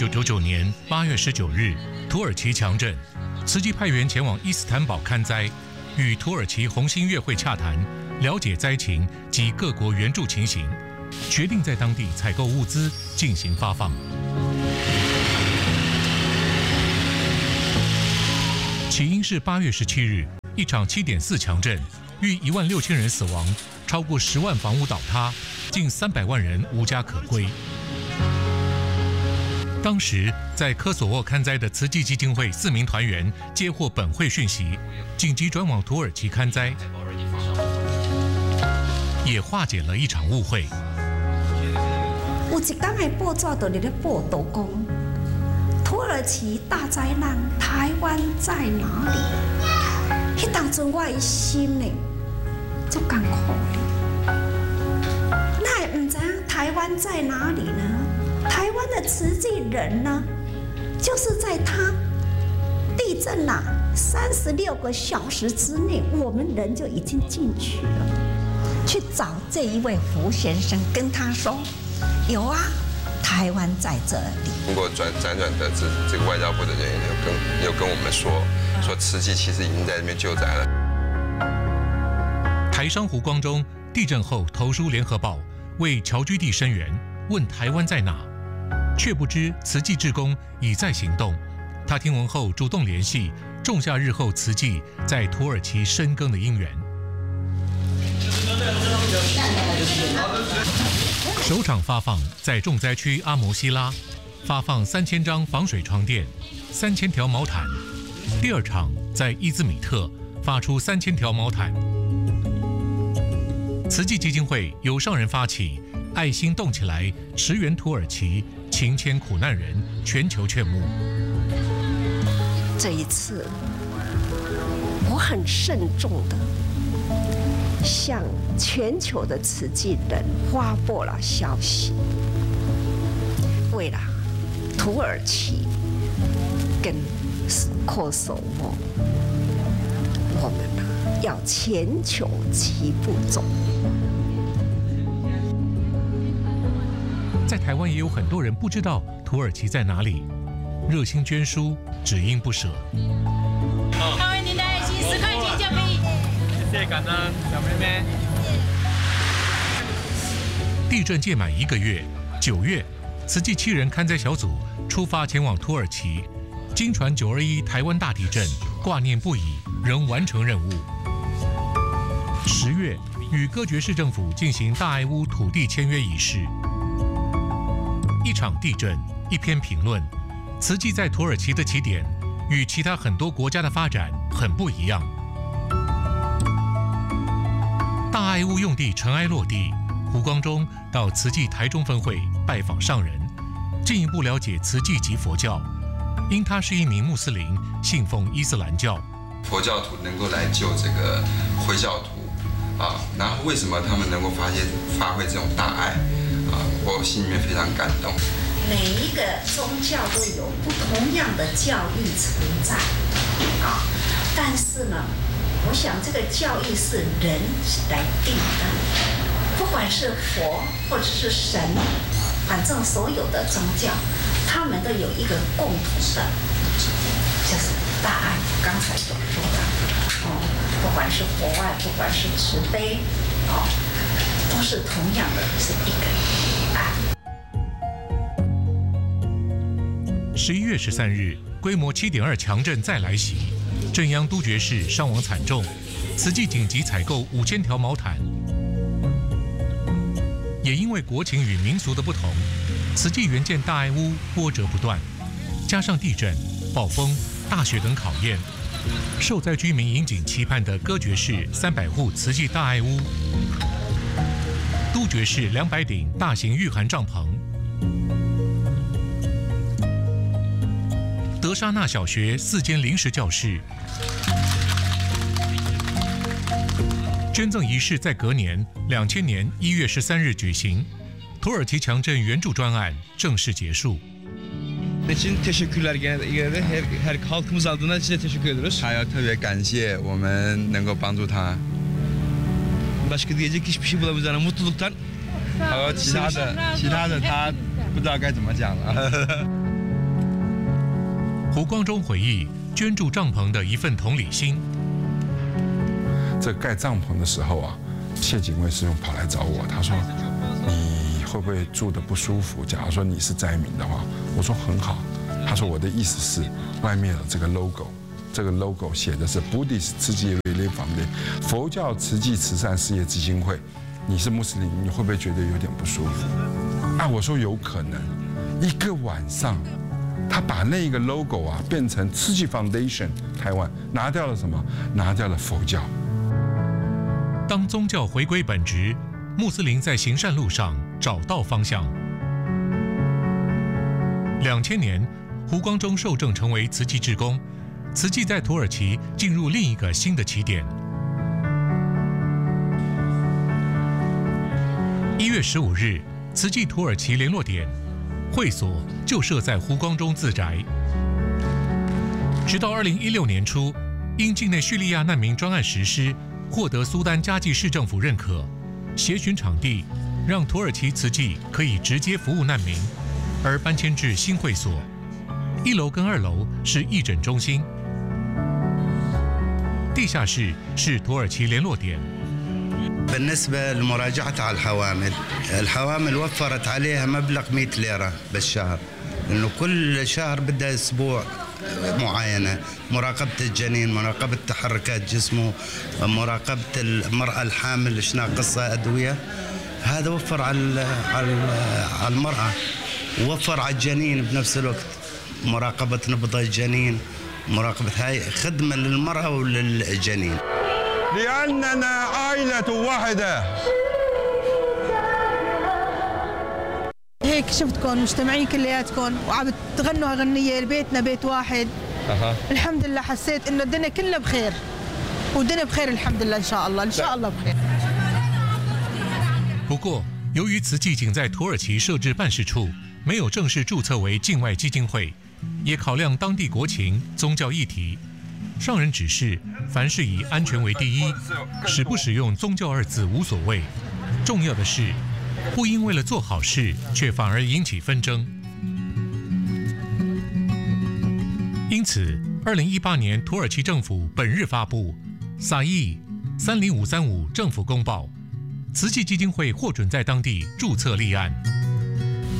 1999年8月19日，土耳其强震，慈济派员前往伊斯坦堡勘灾，与土耳其红新月会洽谈，了解灾情及各国援助情形，决定在当地采购物资进行发放。起因是8月17日，一场7.4强震，逾16000人死亡，超过10万房屋倒塌，近300万人无家可归。当时在科索沃勘灾的慈济基金会4名团员接获本会讯息，紧急转往土耳其勘灾，也化解了一场误会。 有一天的报纸就咧报道讲，土耳其大灾难，台湾在哪里？迄当阵我的心呢，足艰苦的。那也唔知台湾在哪里呢？台湾的慈济人呢，就是在他地震啦36个小时之内，我们人就已经进去了，去找这一位胡先生，跟他说有啊，台湾在这里。 通过辗转得知，这个外交部的人员有跟我们说慈济其实已经在那边救灾了。 台商胡光中地震后投书联合报，为侨居地声援，问台湾在哪，却不知慈济志工已在行动。他听闻后主动联系，种下日后慈济在土耳其深耕的因缘。首场发放在重灾区阿摩西拉，发放3000张防水床垫、3000条毛毯。第二场在伊兹米特，发出3000条毛毯。慈济基金会由上人发起，爱心动起来，驰援土耳其，情牵苦难人，全球劝募。 这一次，我很慎重的向全球的慈济人发布了消息，为了土耳其跟科索沃，我们呢要全球齐步走。 在台湾也有很多人不知道土耳其在哪里，热心捐书，只因不舍。 看为您的爱心，10块钱就可以。 谢谢感恩小妹妹。 地震届满1个月，9月，慈济7人勘灾小组出发前往土耳其，经传921台湾大地震，挂念不已，仍完成任务。10月，与歌觉市政府进行大爱屋土地签约仪式。一场地震，一篇评论，慈济在土耳其的起点与其他很多国家的发展很不一样。大爱屋用地尘埃落地，胡光中到慈济台中分会拜访上人，进一步了解慈济及佛教。因他是一名穆斯林，信奉伊斯兰教， 佛教徒能够来救这个回教徒啊，然后为什么他们能够发挥这种大爱啊？我心里面非常感动。 每一个宗教都有不同样的教义存在啊，但是呢，我想这个教义是人来定的，不管是佛或者是神，反正所有的宗教，他们都有一个共同的，就是大爱。刚才所说的，不管是博爱，不管是慈悲，都是同样的，是一个爱。 11月13日，规模7.2强震再来袭，震央都觉市伤亡惨重，慈济紧急采购5000条毛毯。也因为国情与民俗的不同，慈济援建大爱屋波折不断，加上地震、暴风、大雪等考验，受灾居民引颈期盼的歌觉市300户慈济大爱屋，都觉市200顶大型御寒帐篷，德沙纳小学4间临时教室。捐赠仪式在隔年2000年1月13日举行，土耳其强震援助专案正式结束。 için teşekkürler genelde her halkımız adına size teşekkür ediyoruz. 还要特别感谢我们能够帮助他。 Başka diyecek hiçbir şey bulamayacağına mutluluktan. 还有其他的他不知道该怎么讲了。 胡光中回忆捐助帐篷的一份同理心。 这盖帐篷的时候啊，谢警卫师兄跑来找我，他说：“你会不会住得不舒服？假如说你是灾民的话。”我说：“很好。”他说：“我的意思是，外面有这个 logo， 这个 logo 写的是 Buddhist 慈济 Relief Foundation， 佛教慈济慈善事业基金会。你是穆斯林，你会不会觉得有点不舒服？”啊，我说有可能。一个晚上，他把那个 logo 啊变成慈济 Foundation 台湾，拿掉了什么？拿掉了佛教。 当宗教回归本质，穆斯林在行善路上找到方向。2000年，胡光中受证成为慈济志工，慈济在土耳其进入另一个新的起点。1月15日，慈济土耳其联络点会所就设在胡光中自宅。直到2016年初，因境内叙利亚难民专案实施，获得苏丹加济市政府认可，协寻场地，让土耳其慈济可以直接服务难民，而搬迁至新会所。1楼跟2楼是义诊中心，地下室是土耳其联络点。 بالنسبة لمراجعة على الحوامل وفرت عليها مبلغ 100 ليرة بالشهر، لأنه كل شهر بدها أسبوع معينة، مراقبة الجنين، مراقبة تحركات جسمه، مراقبة المرأة الحامل إيش ناقصها أدوية. هذا وفر على المرأة، ووفر على الجنين بنفس الوقت، مراقبة نبض الجنين، مراقبة هاي خدمة للمرأة وللجنين. لأننا عائلة واحدة. هيك شفتكم مجتمعين كلياتكم وعم تغنوا أغنية بيتنا بيت واحد. الحمد لله حسيت إنه الدنيا كلها بخير والدنيا بخير الحمد لله إن شاء الله إن شاء الله بخير。 不过，由于慈济仅在土耳其设置办事处，没有正式注册为境外基金会，也考量当地国情、宗教议题。上人指示，凡事以安全为第一，使不使用宗教2字无所谓，重要的是不因为了做好事，却反而引起纷争。因此，2018年土耳其政府本日发布萨义30535政府公报，慈济基金会获准在当地注册立案。